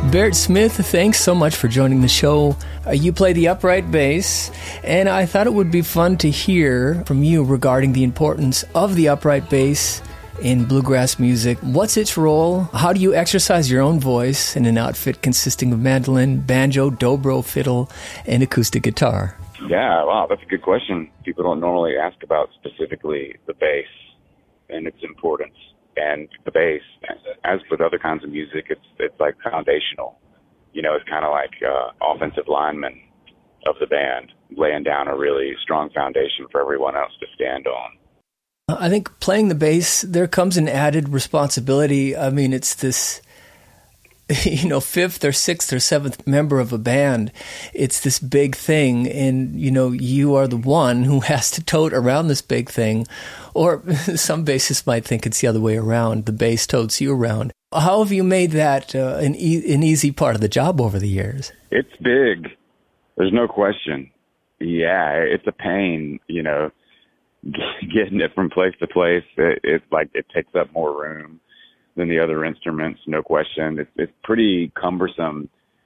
Barrett Smith, thanks so much for joining the show. You play the upright bass, and I thought it would be fun to hear from you regarding the importance of the upright bass in bluegrass music. What's its role? How do you exercise your own voice in an outfit consisting of mandolin, banjo, dobro, fiddle, and acoustic guitar? Yeah, wow, that's a good question. People don't normally ask about specifically the bass and its importance. And the bass, as with other kinds of music, it's like foundational. You know, it's kind of like offensive lineman of the band, laying down a really strong foundation for everyone else to stand on. I think playing the bass, there comes an added responsibility. I mean, it's this, fifth or sixth or seventh member of a band. It's this big thing, and, you are the one who has to tote around this big thing. Or some bassists might think it's the other way around. The bass totes you around. How have you made that an easy part of the job over the years? It's big. There's no question. Yeah, it's a pain, getting it from place to place. It's like it takes up more room than the other instruments, no question. It's pretty cumbersome,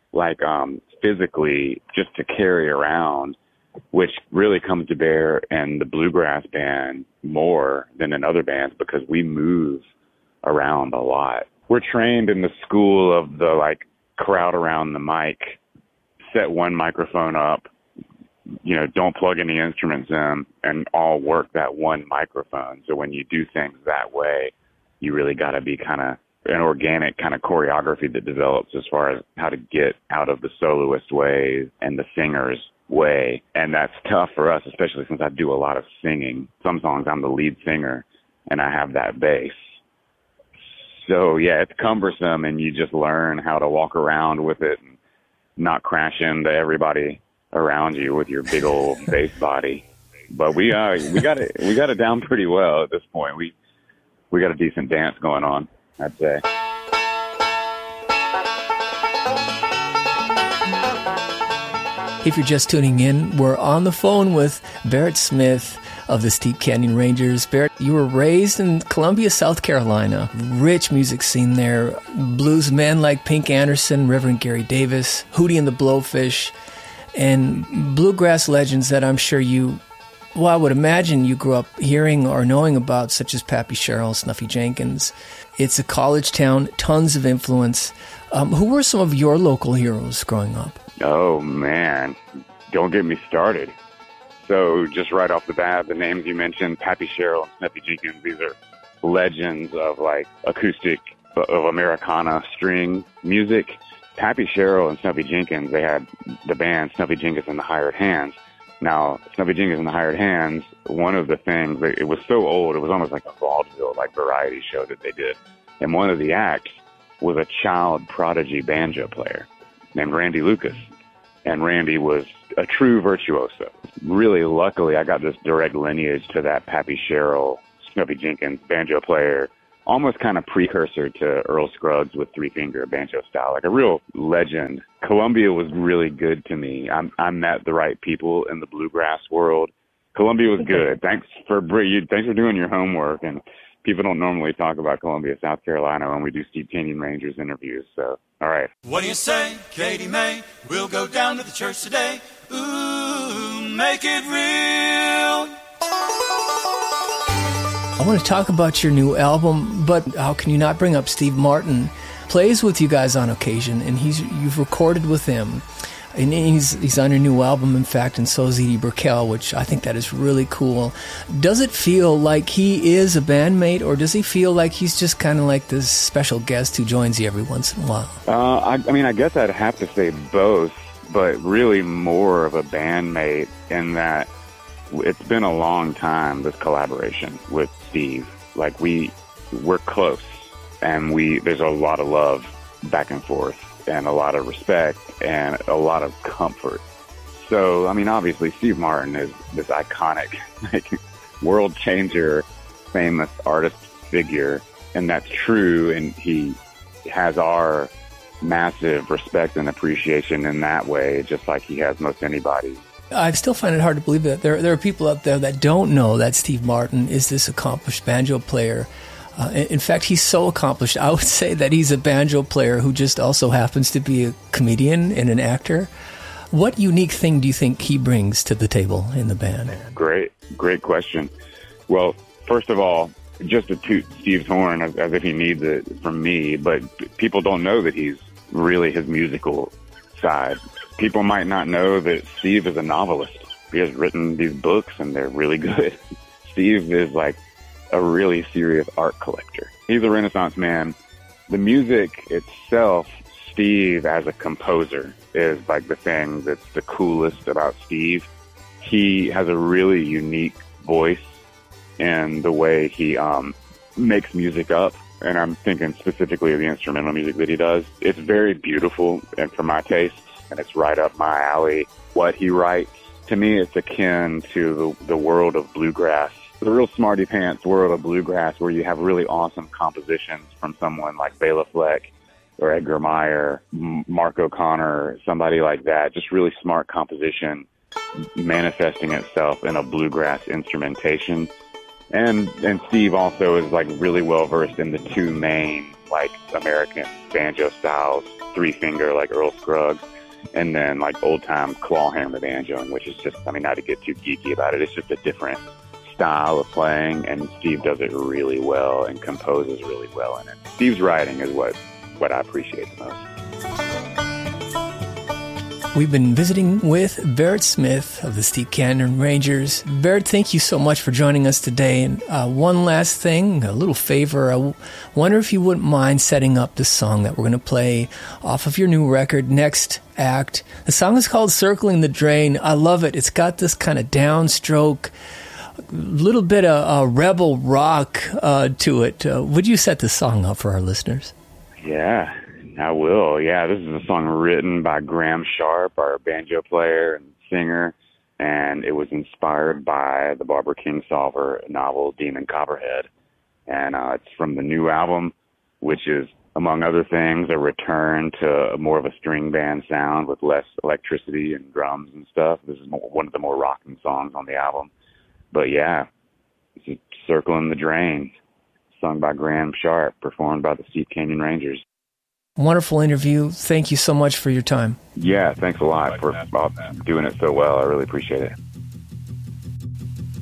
physically, just to carry around, which really comes to bear in the bluegrass band more than in other bands because we move around a lot. We're trained in the school of the crowd around the mic, set one microphone up, don't plug any instruments in, and all work that one microphone. So when you do things that way, you really got to be kind of an organic kind of choreography that develops as far as how to get out of the soloist way and the singer's way. And that's tough for us, especially since I do a lot of singing. Some songs I'm the lead singer and I have that bass. So yeah, it's cumbersome, and you just learn how to walk around with it and not crash into everybody around you with your big old bass body. But we got it down pretty well at this point. We got a decent dance going on, I'd say. If you're just tuning in, we're on the phone with Barrett Smith of the Steep Canyon Rangers. Barrett, you were raised in Columbia, South Carolina. Rich music scene there. Blues men like Pink Anderson, Reverend Gary Davis, Hootie and the Blowfish, and bluegrass legends that I'm sure I would imagine you grew up hearing or knowing about, such as Pappy Sherrill, Snuffy Jenkins. It's a college town, tons of influence. Who were some of your local heroes growing up? Oh, man. Don't get me started. So just right off the bat, the names you mentioned, Pappy Sherrill and Snuffy Jenkins, these are legends of acoustic, of Americana string music. Pappy Sherrill and Snuffy Jenkins, they had the band Snuffy Jenkins and the Hired Hands. Now, Snuffy Jenkins and the Hired Hands, one of the things, it was so old, it was almost like a vaudeville, variety show that they did. And one of the acts was a child prodigy banjo player named Randy Lucas. And Randy was a true virtuoso. Really, luckily, I got this direct lineage to that Pappy Sherrill, Snuffy Jenkins banjo player, almost kind of precursor to Earl Scruggs with three-finger banjo style, a real legend. Columbia was really good to me. I met the right people in the bluegrass world. Columbia was good. Thanks for doing your homework. And people don't normally talk about Columbia, South Carolina when we do Steep Canyon Rangers interviews. So, all right. What do you say, Katie May? We'll go down to the church today. Ooh, make it real. I want to talk about your new album, but how can you not bring up Steve Martin? Plays with you guys on occasion, and you've recorded with him. And he's on your new album, in fact, and so is Edie Brickell, which I think that is really cool. Does it feel like he is a bandmate, or does he feel like he's just kind of like this special guest who joins you every once in a while? I guess I'd have to say both, but really more of a bandmate in that it's been a long time, this collaboration with Steve. We're close, and there's a lot of love back and forth, and a lot of respect, and a lot of comfort. So, obviously, Steve Martin is this iconic, world changer, famous artist figure, and that's true, and he has our massive respect and appreciation in that way, just like he has most anybody. I still find it hard to believe that there are people out there that don't know that Steve Martin is this accomplished banjo player. In fact, he's so accomplished. I would say that he's a banjo player who just also happens to be a comedian and an actor. What unique thing do you think he brings to the table in the band? Great question. Well, first of all, just to toot Steve's horn as if he needs it from me, but people don't know that he's really his musical side. People might not know that Steve is a novelist. He has written these books and they're really good. Steve is like a really serious art collector. He's a Renaissance man. The music itself, Steve as a composer is like the thing that's the coolest about Steve. He has a really unique voice in the way he makes music up. And I'm thinking specifically of the instrumental music that he does. It's very beautiful and for my taste, and it's right up my alley. What he writes, to me, it's akin to the world of bluegrass, the real smarty pants world of bluegrass, where you have really awesome compositions from someone like Bela Fleck or Edgar Meyer, Mark O'Connor, somebody like that. Just really smart composition manifesting itself in a bluegrass instrumentation. And Steve also is like really well versed in the two main like American banjo styles, 3-finger like Earl Scruggs, and then like old time claw hammer banjoing, which is just, I mean, not to get too geeky about it, it's just a different style of playing, and Steve does it really well and composes really well in it. Steve's writing is what I appreciate the most. We've been visiting with Barrett Smith of the Steep Canyon Rangers. Barrett, thank you so much for joining us today. And one last thing, a little favor. I wonder if you wouldn't mind setting up the song that we're going to play off of your new record, Next Act. The song is called Circling the Drain. I love it. It's got this kind of downstroke, little bit of rebel rock to it. Would you set the song up for our listeners? Yeah. I will. Yeah, this is a song written by Graham Sharp, our banjo player and singer, and it was inspired by the Barbara Kingsolver novel Demon Copperhead. And it's from the new album, which is, among other things, a return to more of a string band sound with less electricity and drums and stuff. This is one of the more rocking songs on the album. But yeah, it's Circling the Drain, sung by Graham Sharp, performed by the Steep Canyon Rangers. Wonderful interview. Thank you so much for your time. Yeah, thanks a lot for doing it so well. I really appreciate it.